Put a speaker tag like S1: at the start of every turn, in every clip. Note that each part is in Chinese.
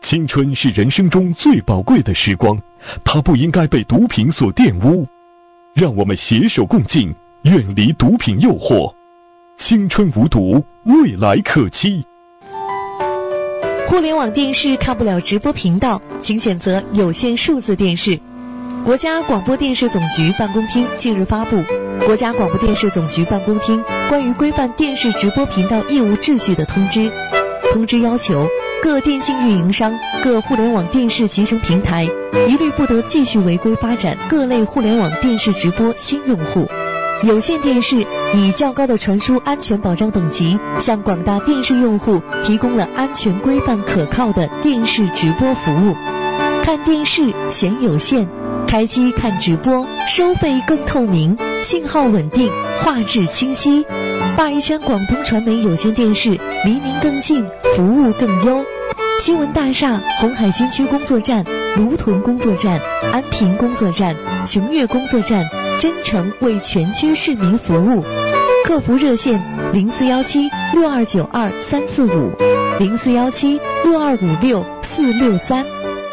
S1: 青春是人生中最宝贵的时光，它不应该被毒品所玷污。让我们携手共进，远离毒品诱惑。青春无毒，未来可期。
S2: 互联网电视看不了直播频道，请选择有线数字电视。国家广播电视总局办公厅近日发布《国家广播电视总局办公厅关于规范电视直播频道业务秩序的通知》。通知要求，各电信运营商、各互联网电视集成平台一律不得继续违规发展各类互联网电视直播新用户。有线电视以较高的传输安全保障等级，向广大电视用户提供了安全规范可靠的电视直播服务。看电视选有线，开机看直播，收费更透明，信号稳定，画质清晰。鲅鱼圈广东传媒有线电视离您更近，服务更优。新闻大厦红海新区工作站、芦屯工作站、安平工作站、琼岳工作站真诚为全区市民服务。客服热线0417-6292-345 0417-6256-463。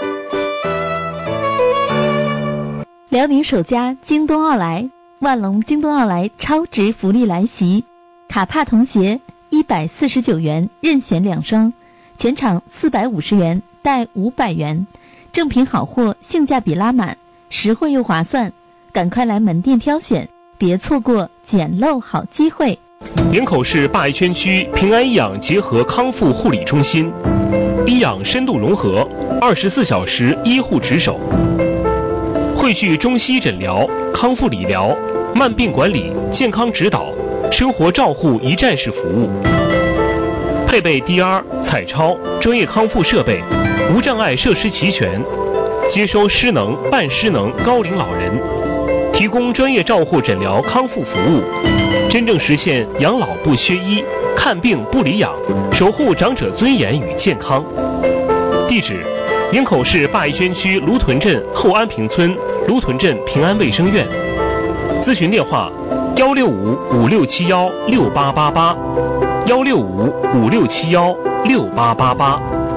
S3: 辽宁首家京东奥莱万隆京东奥莱超值福利来袭，卡帕童鞋149元任选2双，全场450元带500元，正品好货，性价比拉满，实惠又划算，赶快来门店挑选，别错过捡漏好机会。
S4: 营口市鲅鱼圈区平安医养结合康复护理中心，医养深度融合，24小时医护值守，汇聚中西医诊疗、康复理疗、慢病管理、健康指导、生活照护一站式服务，配备 DR、彩超、专业康复设备，无障碍设施齐全，接收失能、半失能高龄老人，提供专业照护诊疗康复服务，真正实现养老不缺医，看病不离养，守护长者尊严与健康。地址：营口市鲅鱼圈区芦屯镇后安平村芦屯镇平安卫生院。咨询电话165-5671-6888 165-5671-6888。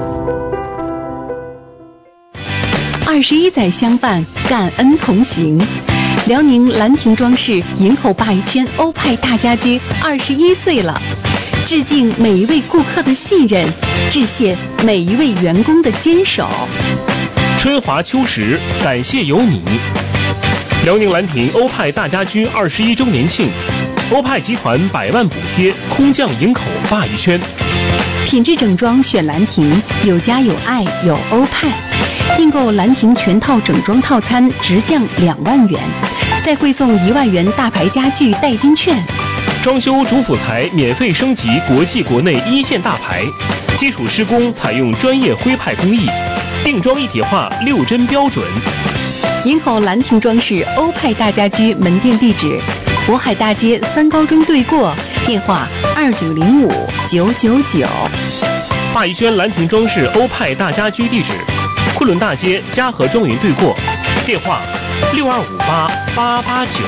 S5: 21载相伴，感恩同行。辽宁兰亭装饰营口鲅鱼圈欧派大家居21岁了，致敬每一位顾客的信任，致谢每一位员工的坚守。
S4: 春华秋实，感谢有你。辽宁兰亭欧派大家居21周年庆，欧派集团100万补贴空降营口鲅鱼圈。
S5: 品质整装选兰亭，有家有爱有欧派。订购兰亭全套整装套餐直降2万元，再汇送1万元大牌家具代金券。
S4: 装修主辅材免费升级国际国内一线大牌，基础施工采用专业徽派工艺，定妆一体化6针标准。
S5: 营口兰亭装饰欧派大家居门店地址：渤海大街3高中对过，电话2905-999。
S4: 鲅鱼圈兰亭装饰欧派大家居地址：昆仑大街嘉禾庄园对过，电话6258-889。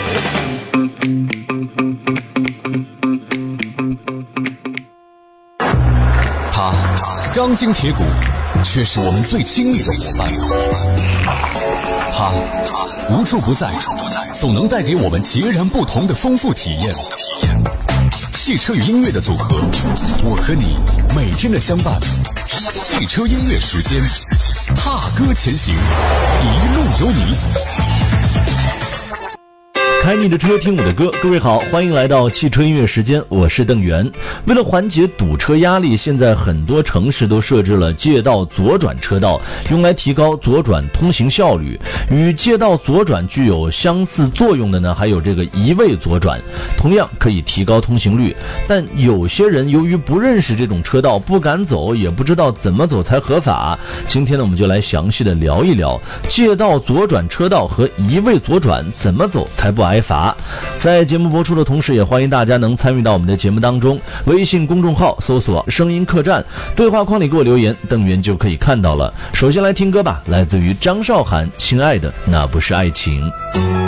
S6: 他钢筋铁骨，却是我们最亲密的伙伴。他无处不在，总能带给我们截然不同的丰富体验。汽车与音乐的组合，我和你每天的相伴。汽车音乐时间，踏歌前行，一路有你。
S7: 开你的车，听我的歌。各位好，欢迎来到汽车音乐时间，我是邓源。为了缓解堵车压力，现在很多城市都设置了借道左转车道，用来提高左转通行效率。与借道左转具有相似作用的呢，还有这个一位左转，同样可以提高通行率。但有些人由于不认识这种车道，不敢走，也不知道怎么走才合法。今天呢，我们就来详细的聊一聊借道左转车道和一位左转怎么走才不挨罚。在节目播出的同时，也欢迎大家能参与到我们的节目当中，微信公众号搜索声音客栈，对话框里给我留言，邓源就可以看到了。首先来听歌吧，来自于张韶涵，亲爱的那不是爱情。